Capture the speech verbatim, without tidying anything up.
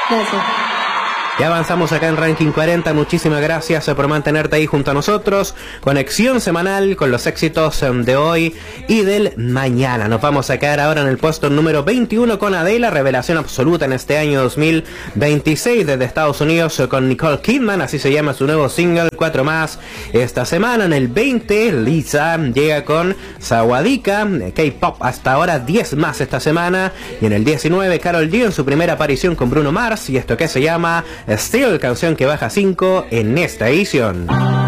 Gracias. Ya avanzamos acá en Ranking cuarenta, muchísimas gracias por mantenerte ahí junto a nosotros. Conexión semanal con los éxitos de hoy y del mañana. Nos vamos a quedar ahora en el puesto número veintiuno con Adele, revelación absoluta en este año dos mil veintiséis desde Estados Unidos con Nicole Kidman, así se llama su nuevo single, cuatro más esta semana. En el veinte, Lisa llega con Sawadika, K-pop hasta ahora diez más esta semana. Y en el diecinueve, Karol G en su primera aparición con Bruno Mars y esto que se llama Still, canción que baja cinco en esta edición.